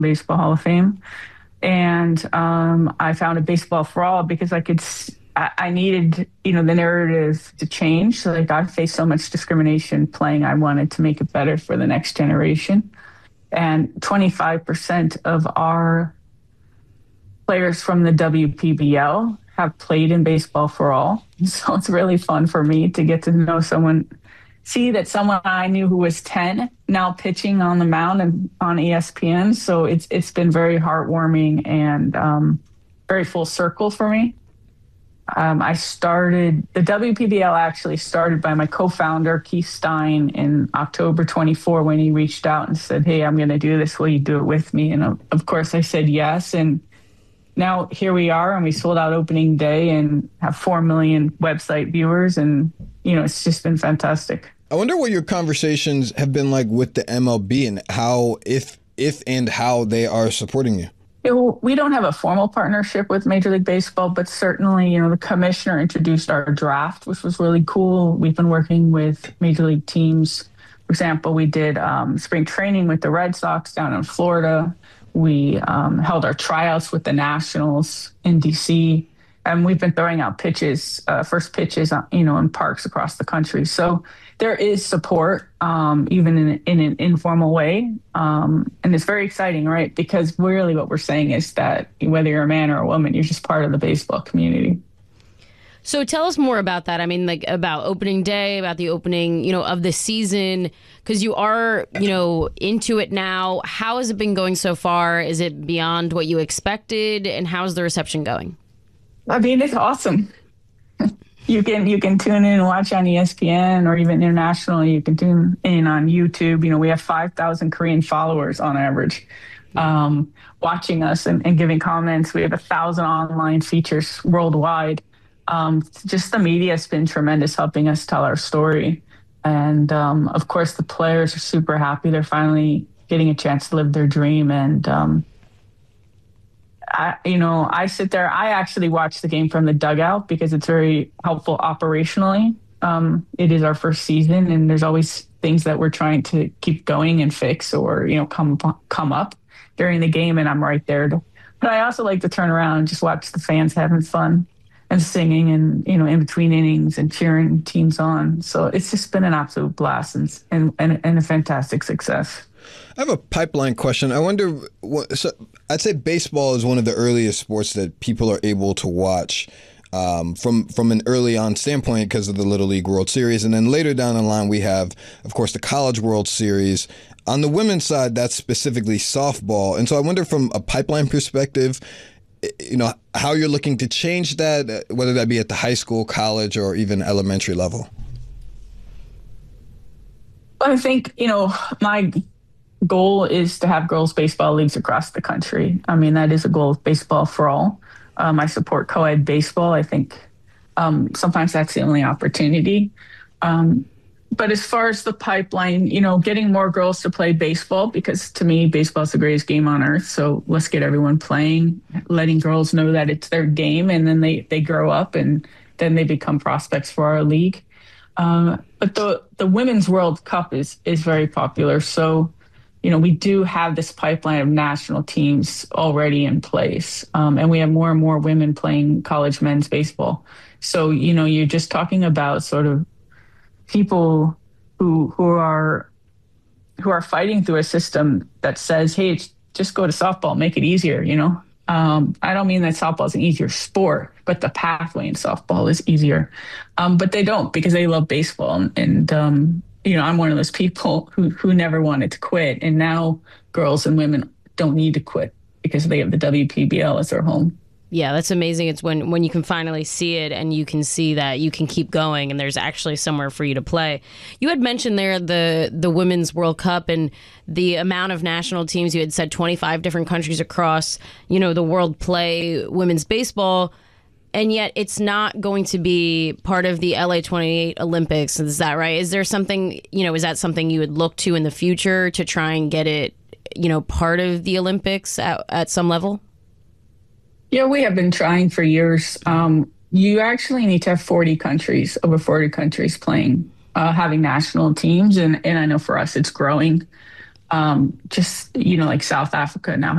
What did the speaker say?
Baseball Hall of Fame. And I founded Baseball for All because I needed, the narrative to change. So like I faced so much discrimination playing. I wanted to make it better for the next generation. And 25% of our players from the WPBL have played in Baseball for All. So it's really fun for me to get to know someone, see that someone I knew who was 10 now pitching on the mound and on ESPN. So it's been very heartwarming and very full circle for me. I started the WPBL actually started by my co-founder Keith Stein in October 24 when he reached out and said, "Hey, I'm going to do this. Will you do it with me?" And of course, I said yes. And now here we are, and we sold out opening day and have 4 million website viewers, and it's just been fantastic. I wonder what your conversations have been like with the MLB and how, if and how they are supporting you. We don't have a formal partnership with Major League Baseball, but certainly, the commissioner introduced our draft, which was really cool. We've been working with Major League teams. For example, we did spring training with the Red Sox down in Florida. We held our tryouts with the Nationals in DC, and we've been throwing out first pitches, in parks across the country. So there is support, even in an informal way, and it's very exciting, right? Because really, what we're saying is that whether you're a man or a woman, you're just part of the baseball community. So tell us more about that. I mean, like about opening day, about the opening, of the season, because you are, into it now. How has it been going so far? Is it beyond what you expected? And how's the reception going? I mean, it's awesome. You can tune in and watch on ESPN or even international. You can tune in on YouTube. We have 5,000 Korean followers on average watching us and giving comments. We have 1,000 online features worldwide. Just the media has been tremendous helping us tell our story. And of course, the players are super happy. They're finally getting a chance to live their dream. And I sit there. I actually watch the game from the dugout because it's very helpful operationally. It is our first season, and there's always things that we're trying to keep going and fix or come up during the game, and I'm right there. But I also like to turn around and just watch the fans having fun and singing and in between innings and cheering teams on. So it's just been an absolute blast and a fantastic success. I have a pipeline question. I wonder, I'd say baseball is one of the earliest sports that people are able to watch from an early on standpoint because of the Little League World Series. And then later down the line, we have, of course, the College World Series. On the women's side, that's specifically softball. And so I wonder from a pipeline perspective, how you're looking to change that, whether that be at the high school, college, or even elementary level. I think, my goal is to have girls baseball leagues across the country. I mean, that is a goal of Baseball for All. I support co-ed baseball. I think sometimes that's the only opportunity. But as far as the pipeline, getting more girls to play baseball, because to me, baseball is the greatest game on earth. So let's get everyone playing, letting girls know that it's their game, and then they grow up and then they become prospects for our league. But the Women's World Cup is very popular. So, we do have this pipeline of national teams already in place. And we have more and more women playing college men's baseball. So, you're just talking about sort of people who are fighting through a system that says, hey, just go to softball, make it easier, I don't mean that softball is an easier sport, but the pathway in softball is easier. But they don't, because they love baseball. And I'm one of those people who never wanted to quit. And now girls and women don't need to quit because they have the WPBL as their home. Yeah, that's amazing. It's when you can finally see it and you can see that you can keep going and there's actually somewhere for you to play. You had mentioned there the Women's World Cup and the amount of national teams. You had said 25 different countries across, the world play women's baseball. And yet it's not going to be part of the LA 28 Olympics. Is that right? Is there something, is that something you would look to in the future to try and get it, part of the Olympics at some level? Yeah, we have been trying for years. You actually need to have over 40 countries playing, having national teams. And I know for us, it's growing. Just, like South Africa now